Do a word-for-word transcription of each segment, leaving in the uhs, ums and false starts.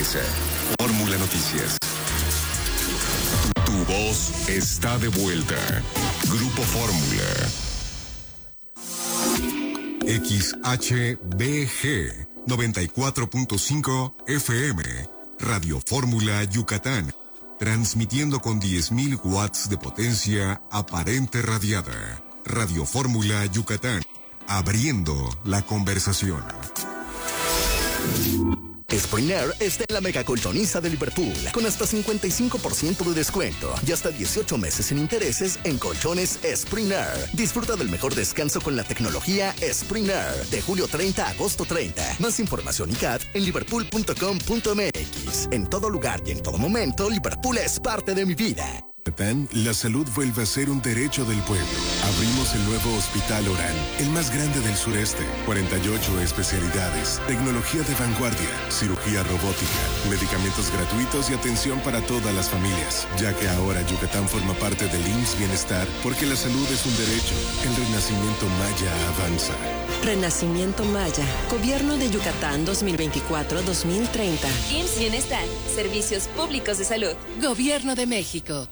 naturaleza. Fórmula Noticias. Tu voz está de vuelta. Grupo Fórmula. X H B G noventa y cuatro punto cinco F M. Radio Fórmula Yucatán. Transmitiendo con diez mil watts de potencia aparente radiada. Radio Fórmula Yucatán. Abriendo la conversación. Spring Air está en la mega colchoniza de Liverpool, con hasta cincuenta y cinco por ciento de descuento y hasta dieciocho meses sin intereses en colchones Spring Air. Disfruta del mejor descanso con la tecnología Spring Air, de julio treinta a agosto treinta. Más información y C A D en liverpool punto com punto m x. En todo lugar y en todo momento, Liverpool es parte de mi vida. La salud vuelve a ser un derecho del pueblo. Abrimos el nuevo Hospital Oral, el más grande del sureste. cuarenta y ocho especialidades, tecnología de vanguardia, cirugía robótica, medicamentos gratuitos y atención para todas las familias. Ya que ahora Yucatán forma parte del I M S S Bienestar, porque la salud es un derecho. El renacimiento maya avanza. Renacimiento Maya, Gobierno de Yucatán dos mil veinticuatro a dos mil treinta. I M S S Bienestar, Servicios Públicos de Salud. Gobierno de México.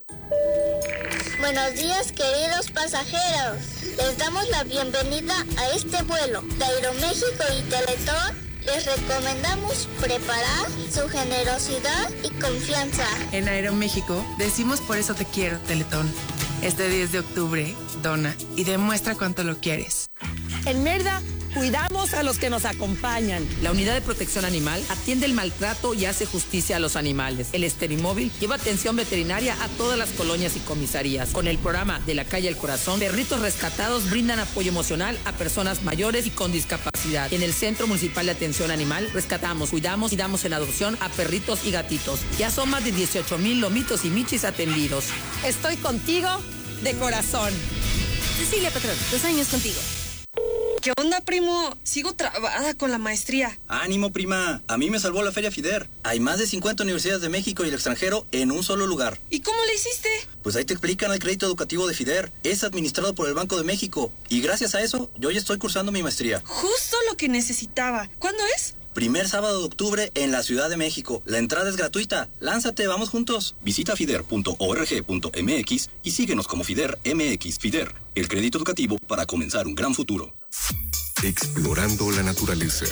Buenos días, queridos pasajeros. Les damos la bienvenida a este vuelo de Aeroméxico y Teletón. Les recomendamos preparar su generosidad y confianza. En Aeroméxico decimos por eso te quiero, Teletón. Este diez de octubre, dona y demuestra cuánto lo quieres. En Merda, cuidamos a los que nos acompañan. La Unidad de Protección Animal atiende el maltrato y hace justicia a los animales. El Esterimóvil lleva atención veterinaria a todas las colonias y comisarías. Con el programa De la Calle al Corazón, perritos rescatados brindan apoyo emocional a personas mayores y con discapacidad. En el Centro Municipal de Atención Animal rescatamos, cuidamos y damos en adopción a perritos y gatitos. Ya son más de dieciocho mil lomitos y michis atendidos. Estoy contigo de corazón. Cecilia Patrón, dos años contigo. ¿Qué onda, primo? Sigo trabada con la maestría. Ánimo, prima. A mí me salvó la Feria FIDER. Hay más de cincuenta universidades de México y el extranjero en un solo lugar. ¿Y cómo le hiciste? Pues ahí te explican el crédito educativo de FIDER. Es administrado por el Banco de México. Y gracias a eso, yo ya estoy cursando mi maestría. Justo lo que necesitaba. ¿Cuándo es? Primer sábado de octubre en la Ciudad de México. La entrada es gratuita. Lánzate, vamos juntos. Visita fider punto org punto m x y síguenos como FIDER M X. FIDER, el crédito educativo para comenzar un gran futuro. Explorando la naturaleza.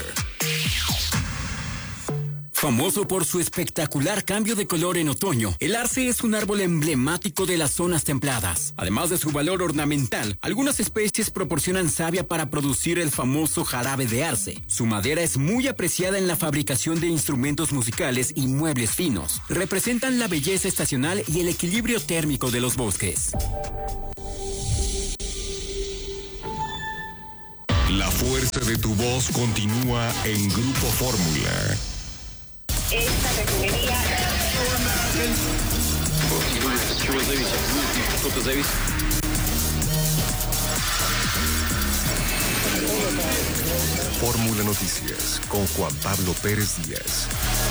Famoso por su espectacular cambio de color en otoño, el arce es un árbol emblemático de las zonas templadas. Además de su valor ornamental, algunas especies proporcionan savia para producir el famoso jarabe de arce. Su madera es muy apreciada en la fabricación de instrumentos musicales y muebles finos. Representan la belleza estacional y el equilibrio térmico de los bosques. La fuerza de tu voz continúa en Grupo Fórmula. Esta refinería... Fórmula Noticias con Juan Pablo Pérez Díaz.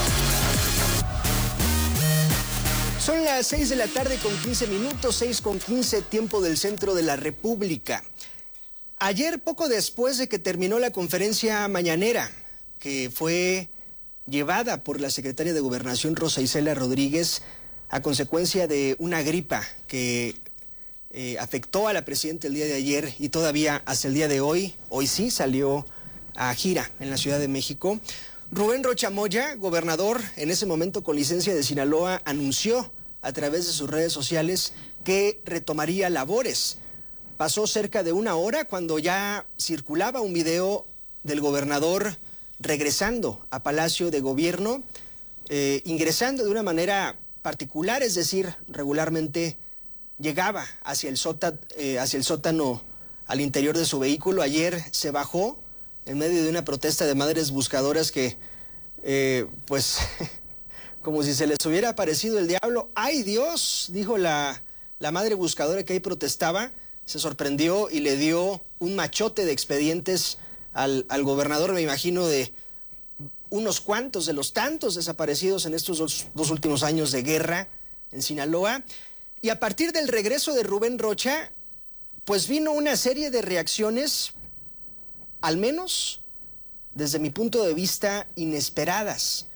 Son las seis de la tarde con quince minutos, seis con quince, tiempo del centro de la República. Ayer, poco después de que terminó la conferencia mañanera, que fue llevada por la secretaria de Gobernación Rosa Isela Rodríguez a consecuencia de una gripa que eh, afectó a la presidenta el día de ayer y todavía hasta el día de hoy, hoy sí salió a gira en la Ciudad de México. Rubén Rocha Moya, gobernador en ese momento con licencia de Sinaloa, anunció a través de sus redes sociales que retomaría labores. Pasó cerca de una hora cuando ya circulaba un video del gobernador regresando a Palacio de Gobierno, eh, ingresando de una manera particular, es decir, regularmente llegaba hacia el, sótano, eh, hacia el sótano al interior de su vehículo. Ayer se bajó en medio de una protesta de madres buscadoras que, eh, pues, como si se les hubiera aparecido el diablo. ¡Ay, Dios!, dijo la, la madre buscadora que ahí protestaba. Se sorprendió y le dio un machote de expedientes al, al gobernador, me imagino, de unos cuantos de los tantos desaparecidos en estos dos, dos últimos años de guerra en Sinaloa. Y a partir del regreso de Rubén Rocha, pues vino una serie de reacciones, al menos desde mi punto de vista, inesperadas.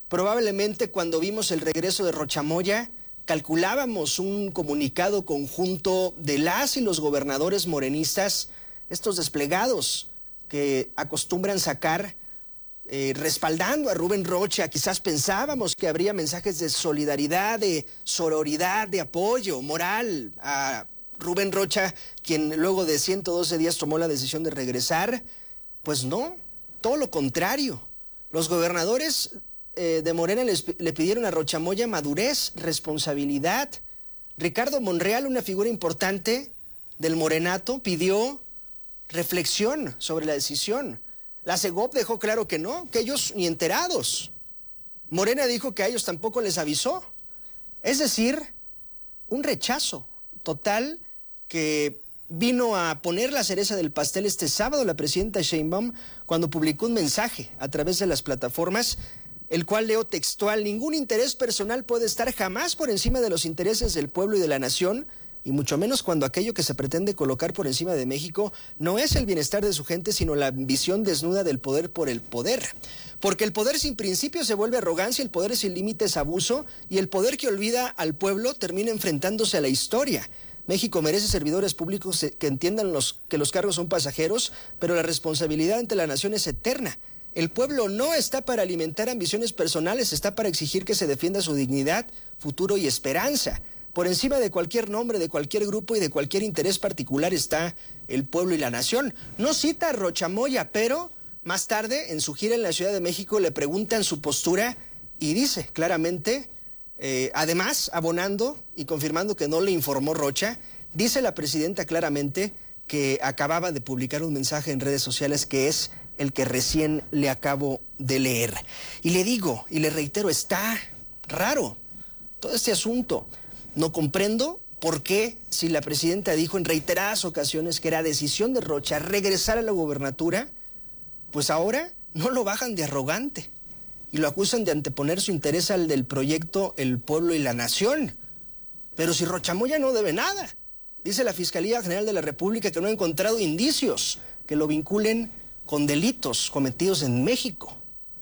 Probablemente cuando vimos el regreso de Rocha Moya, calculábamos un comunicado conjunto de las y los gobernadores morenistas, estos desplegados que acostumbran sacar eh, respaldando a Rubén Rocha. Quizás pensábamos que habría mensajes de solidaridad, de sororidad, de apoyo moral a Rubén Rocha, quien luego de ciento doce días tomó la decisión de regresar. Pues no, todo lo contrario. Los gobernadores eh, de Morena les, le pidieron a Rocha Moya madurez, responsabilidad. Ricardo Monreal, una figura importante del morenato, pidió reflexión sobre la decisión. La Segov dejó claro que no, que ellos ni enterados. Morena dijo que a ellos tampoco les avisó. Es decir, un rechazo total que vino a poner la cereza del pastel este sábado la presidenta Sheinbaum cuando publicó un mensaje a través de las plataformas, el cual leo textual: ningún interés personal puede estar jamás por encima de los intereses del pueblo y de la nación, y mucho menos cuando aquello que se pretende colocar por encima de México no es el bienestar de su gente, sino la ambición desnuda del poder por el poder. Porque el poder sin principio se vuelve arrogancia, el poder sin límites abuso, y el poder que olvida al pueblo termina enfrentándose a la historia. México merece servidores públicos que entiendan los, que los cargos son pasajeros, pero la responsabilidad ante la nación es eterna. El pueblo no está para alimentar ambiciones personales, está para exigir que se defienda su dignidad, futuro y esperanza. Por encima de cualquier nombre, de cualquier grupo y de cualquier interés particular está el pueblo y la nación. No cita a Rocha Moya, pero más tarde, en su gira en la Ciudad de México, le preguntan su postura y dice claramente, eh, además, abonando y confirmando que no le informó Rocha, dice la presidenta claramente que acababa de publicar un mensaje en redes sociales que es el que recién le acabo de leer. Y le digo, y le reitero, está raro todo este asunto. No comprendo por qué, si la presidenta dijo en reiteradas ocasiones que era decisión de Rocha regresar a la gobernatura, pues ahora no lo bajan de arrogante y lo acusan de anteponer su interés al del proyecto El Pueblo y la Nación. Pero si Rocha Moya no debe nada. Dice la Fiscalía General de la República que no ha encontrado indicios que lo vinculen con delitos cometidos en México.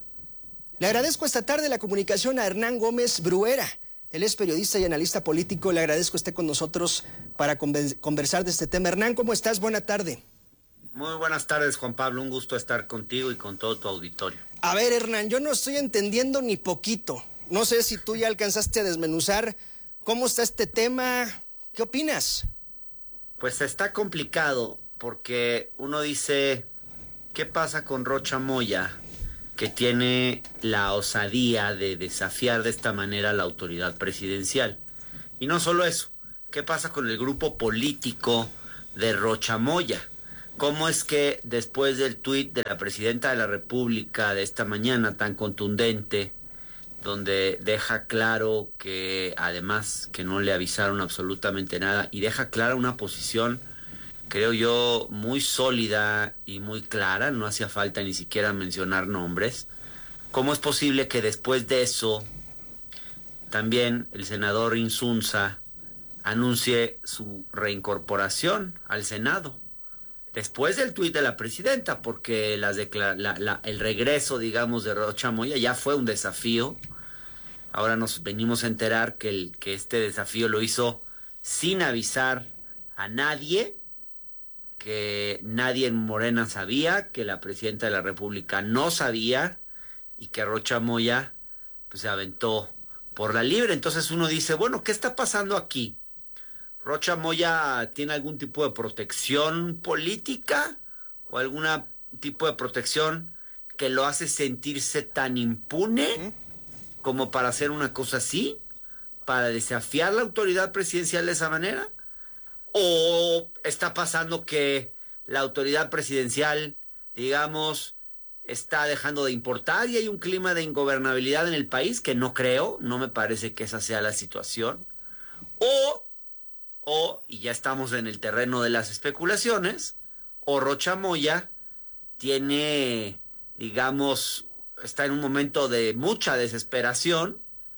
Le agradezco esta tarde la comunicación a Hernán Gómez Bruera. Él es periodista y analista político. Le agradezco esté con nosotros para conversar de este tema. Hernán, ¿cómo estás? Buena tarde. Muy buenas tardes, Juan Pablo. Un gusto estar contigo y con todo tu auditorio. A ver, Hernán, yo no estoy entendiendo ni poquito. No sé si tú ya alcanzaste a desmenuzar cómo está este tema. ¿Qué opinas? Pues está complicado porque uno dice, ¿qué pasa con Rocha Moya, que tiene la osadía de desafiar de esta manera a la autoridad presidencial? Y no solo eso, ¿qué pasa con el grupo político de Rocha Moya? ¿Cómo es que después del tuit de la presidenta de la República de esta mañana tan contundente, donde deja claro que además que no le avisaron absolutamente nada y deja clara una posición, creo yo, muy sólida y muy clara, no hacía falta ni siquiera mencionar nombres? ¿Cómo es posible que después de eso también el senador Insunza anuncie su reincorporación al Senado? Después del tuit de la presidenta, porque las decla- la, la, el regreso, digamos, de Rocha Moya ya fue un desafío. Ahora nos venimos a enterar que, el, que este desafío lo hizo sin avisar a nadie, que nadie en Morena sabía, que la presidenta de la República no sabía y que Rocha Moya pues se aventó por la libre. Entonces uno dice, bueno, ¿qué está pasando aquí? ¿Rocha Moya tiene algún tipo de protección política o algún tipo de protección que lo hace sentirse tan impune como para hacer una cosa así, para desafiar la autoridad presidencial de esa manera? ¿O está pasando que la autoridad presidencial, digamos, está dejando de importar y hay un clima de ingobernabilidad en el país? Que no creo, no me parece que esa sea la situación. O, o, y ya estamos en el terreno de las especulaciones, o Rocha Moya tiene, digamos, está en un momento de mucha desesperación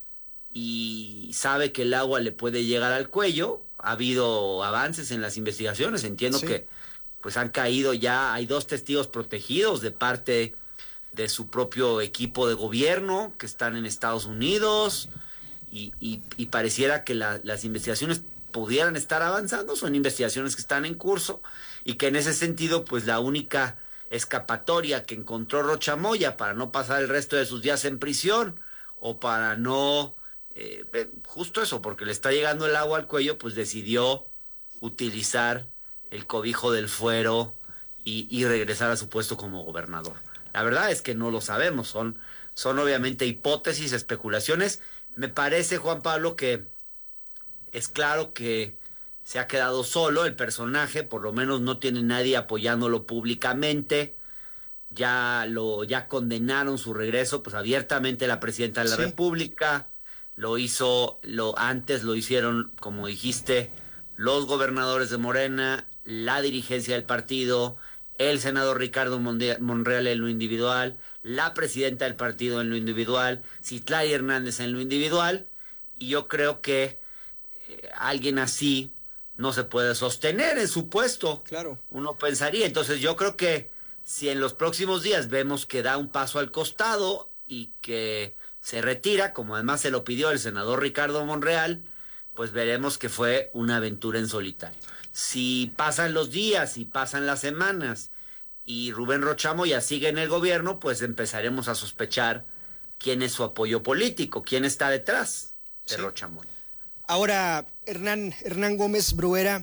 y sabe que el agua le puede llegar al cuello. Ha habido avances en las investigaciones, entiendo sí. que pues han caído ya, hay dos testigos protegidos de parte de su propio equipo de gobierno que están en Estados Unidos y, y, y pareciera que la, las investigaciones pudieran estar avanzando, son investigaciones que están en curso y que en ese sentido pues la única escapatoria que encontró Rocha Moya para no pasar el resto de sus días en prisión o para no, eh, justo eso, porque le está llegando el agua al cuello, pues decidió utilizar el cobijo del fuero y, y regresar a su puesto como gobernador. La verdad es que no lo sabemos, son, son obviamente hipótesis, especulaciones. Me parece, Juan Pablo, que es claro que se ha quedado solo el personaje, por lo menos no tiene nadie apoyándolo públicamente. Ya lo ya condenaron su regreso, pues abiertamente la presidenta de la sí. República. Lo hizo, lo antes lo hicieron, como dijiste, los gobernadores de Morena, la dirigencia del partido, el senador Ricardo Monreal en lo individual, la presidenta del partido en lo individual, Citlali Hernández en lo individual, y yo creo que eh, alguien así no se puede sostener en su puesto. Claro. Uno pensaría. Entonces yo creo que si en los próximos días vemos que da un paso al costado y que se retira, como además se lo pidió el senador Ricardo Monreal, pues veremos que fue una aventura en solitario. Si pasan los días y pasan las semanas y Rubén Rocha Moya sigue en el gobierno, pues empezaremos a sospechar quién es su apoyo político, quién está detrás de sí. Rocha Moya. Ahora, Hernán, Hernán Gómez Bruera,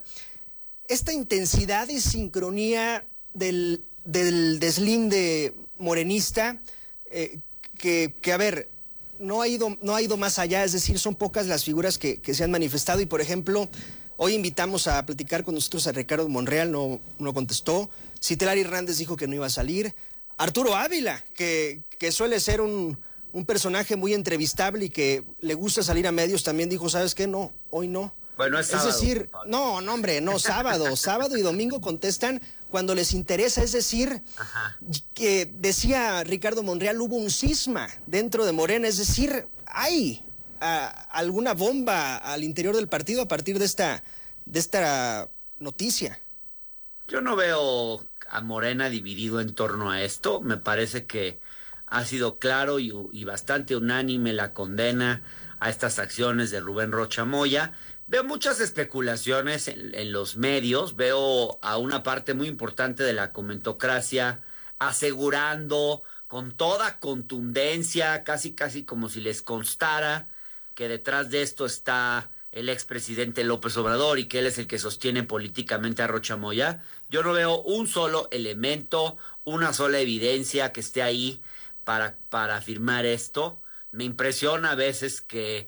esta intensidad y sincronía del, del deslinde morenista, eh, que, que, a ver, no ha ido, no ha ido más allá, es decir, son pocas las figuras que, que se han manifestado y, por ejemplo, hoy invitamos a platicar con nosotros a Ricardo Monreal, no, no contestó. Citlali Hernández dijo que no iba a salir. Arturo Ávila, que, que suele ser un, un personaje muy entrevistable y que le gusta salir a medios, también dijo, ¿sabes qué? No, hoy no. Bueno, es sábado. Es decir, no, no, hombre, no, sábado. Sábado y domingo contestan cuando les interesa. Es decir, Ajá. que decía Ricardo Monreal, hubo un cisma dentro de Morena. Es decir, hay a, alguna bomba al interior del partido a partir de esta, de esta noticia. Yo no veo a Morena dividido en torno a esto. Me parece que ha sido claro y, y bastante unánime la condena a estas acciones de Rubén Rocha Moya. Veo muchas especulaciones en, en los medios, veo a una parte muy importante de la comentocracia asegurando con toda contundencia, casi casi como si les constara, que detrás de esto está el expresidente López Obrador y que él es el que sostiene políticamente a Rocha Moya. Yo no veo un solo elemento, una sola evidencia que esté ahí para, para afirmar esto. Me impresiona a veces que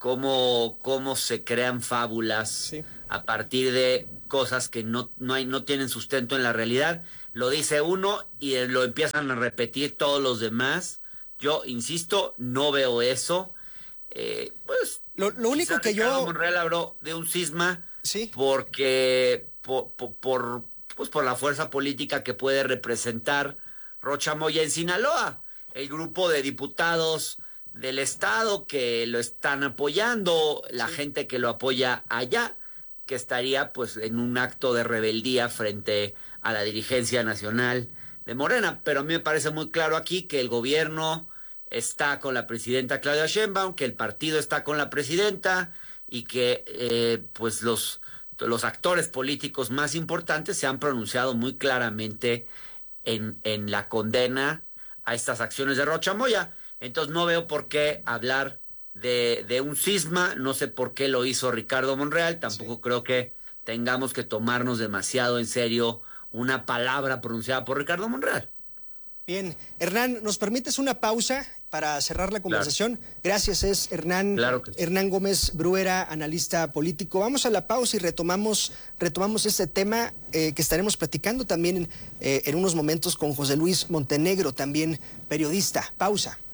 cómo, cómo se crean fábulas sí. a partir de cosas que no, no, hay, no tienen sustento en la realidad. Lo dice uno y lo empiezan a repetir todos los demás. Yo, insisto, no veo eso. Eh, pues lo, lo único que Ricardo yo... Monreal habló de un cisma sí. porque por, por, por, pues por la fuerza política que puede representar Rocha Moya en Sinaloa. El grupo de diputados del estado que lo están apoyando, la sí. gente que lo apoya allá, que estaría pues en un acto de rebeldía frente a la dirigencia nacional de Morena. Pero a mí me parece muy claro aquí que el gobierno está con la presidenta Claudia Sheinbaum, que el partido está con la presidenta y que eh, pues los, los actores políticos más importantes se han pronunciado muy claramente en, en la condena a estas acciones de Rocha Moya. Entonces no veo por qué hablar de, de un cisma, no sé por qué lo hizo Ricardo Monreal, tampoco sí. creo que tengamos que tomarnos demasiado en serio una palabra pronunciada por Ricardo Monreal. Bien, Hernán, ¿nos permites una pausa para cerrar la conversación? Claro. Gracias, es Hernán, claro que sí. Hernán Gómez Bruera, analista político. Vamos a la pausa y retomamos, retomamos este tema eh, que estaremos platicando también eh, en unos momentos con José Luis Montenegro, también periodista. Pausa.